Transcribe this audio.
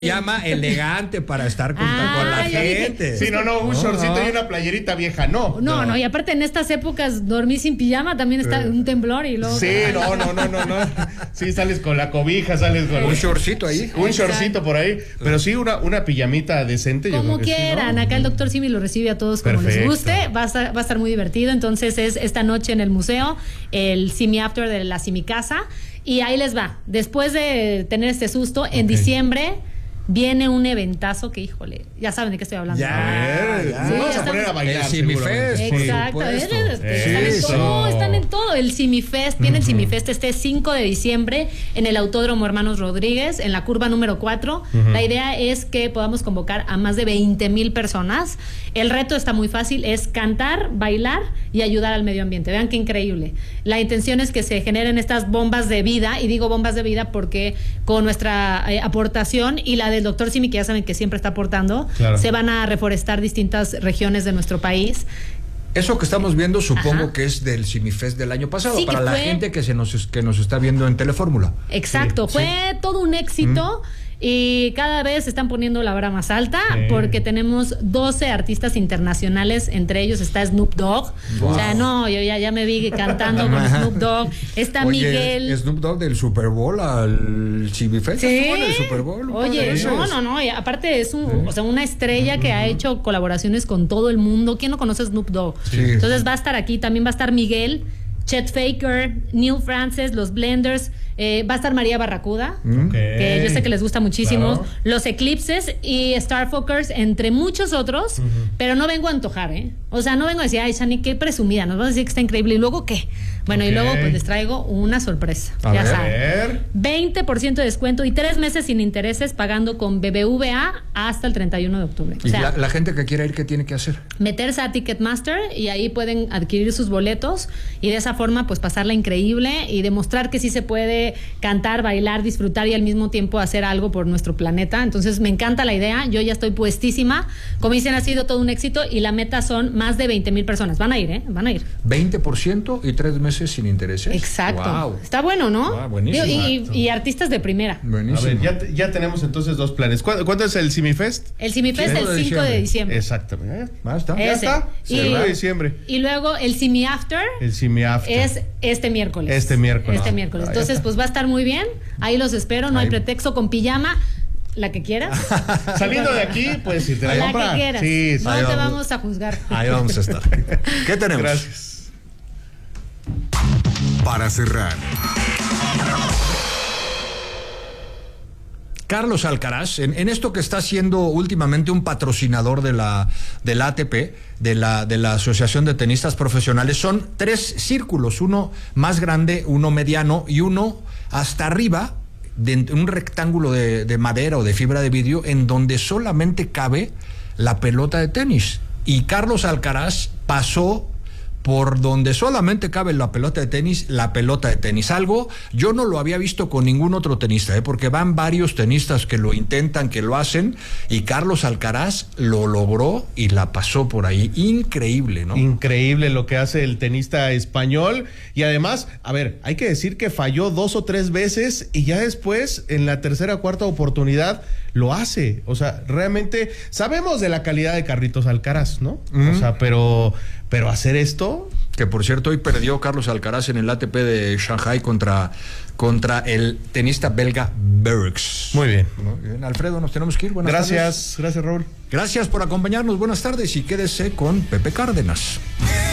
Llama elegante para estar con la gente. Sí, un shortcito y una playerita vieja, no, y aparte en estas épocas dormir sin pijama también está un temblor y luego. Sí, no. Sí, sales con la cobija, sales con un shortcito ahí. Un shortcito por ahí, pero sí una pijamita decente. Como quieran, acá el doctor Simi lo recibe a todos como les guste, va a estar muy divertido, entonces es esta noche en el museo, el Simi After de la Simi Casa, y ahí les va, después de tener este susto, en diciembre viene un eventazo que, híjole, ya saben de qué estoy hablando. Vamos a poner a bailar. El Simifest. Exacto. Están en todo. El Simifest, viene el Simifest este 5 de diciembre en el Autódromo Hermanos Rodríguez, en la curva número 4. La idea es que podamos convocar a más de 20,000 personas. El reto está muy fácil, es cantar, bailar y ayudar al medio ambiente. Vean qué increíble. La intención es que se generen estas bombas de vida, y digo bombas de vida porque con nuestra aportación y la del doctor Simi, que ya saben que siempre está aportando, se van a reforestar distintas regiones de nuestro país. Eso que estamos viendo supongo que es del Simifest del año pasado, sí, para la gente que nos está viendo en Telefórmula. Exacto, fue todo un éxito. Y cada vez están poniendo la vara más alta porque tenemos 12 artistas internacionales, entre ellos está Snoop Dogg. Wow. O sea, yo ya me vi cantando con Snoop Dogg. Está Miguel. Snoop Dogg del Super Bowl al Simifest. Sí. Estuvo en el Super Bowl. Oye, no. Y aparte es una estrella que ha hecho colaboraciones con todo el mundo. ¿Quién no conoce a Snoop Dogg? Sí. Entonces va a estar aquí, también va a estar Miguel, Chet Faker, Neil Francis, los Blenders, va a estar María Barracuda, que yo sé que les gusta muchísimo, los Eclipses y Starfuckers, entre muchos otros, pero no vengo a antojar, o sea, no vengo a decir, ay, Shani, qué presumida, nos vas a decir que está increíble, y luego ¿qué? Bueno, y luego pues les traigo una sorpresa, ya saben, 20% de descuento y 3 meses sin intereses pagando con BBVA hasta el 31 de octubre. Y la gente que quiera ir, ¿qué tiene que hacer? Meterse a Ticketmaster y ahí pueden adquirir sus boletos y de esa forma pues pasarla increíble y demostrar que sí se puede cantar, bailar, disfrutar y al mismo tiempo hacer algo por nuestro planeta. Entonces me encanta la idea, yo ya estoy puestísima. Como dicen, ha sido todo un éxito y la meta son más de 20,000 personas. Van a ir, van a ir. 20% y 3 meses sin intereses. Exacto. Wow. Está bueno, ¿no? Buenísimo. Y artistas de primera. Buenísimo. A ver, ya tenemos entonces 2 planes. ¿Cuándo es el Simifest? El Simifest el 5 de diciembre. Exactamente. Ya está. Ya está. 5 de diciembre. Y luego el Simi After. El Simi After. Es este miércoles. Entonces, pues va a estar muy bien. Ahí los espero. No hay pretexto, con pijama. La que quieras. Saliendo de aquí, puedes irte a la que quieras. Sí, no te vamos a juzgar. Ahí vamos a estar. ¿Qué tenemos? Gracias. Para cerrar, Carlos Alcaraz, en esto que está siendo últimamente un patrocinador de la ATP, de la Asociación de Tenistas Profesionales, son 3 círculos, uno más grande, uno mediano y uno hasta arriba, de un rectángulo de madera o de fibra de vidrio, en donde solamente cabe la pelota de tenis. Y Carlos Alcaraz pasó por donde solamente cabe la pelota de tenis, algo yo no lo había visto con ningún otro tenista, porque van varios tenistas que lo intentan, que lo hacen, y Carlos Alcaraz lo logró y la pasó por ahí. Increíble, ¿no? Increíble lo que hace el tenista español, y además, a ver, hay que decir que falló 2 o 3 veces y ya después, en la tercera o cuarta oportunidad, lo hace. O sea, realmente sabemos de la calidad de Carlitos Alcaraz, ¿no? O sea, pero hacer esto... Que por cierto, hoy perdió Carlos Alcaraz en el ATP de Shanghai contra el tenista belga Bergs. Muy bien. Alfredo, nos tenemos que ir. Buenas tardes. Gracias, Raúl. Gracias por acompañarnos. Buenas tardes y quédese con Pepe Cárdenas.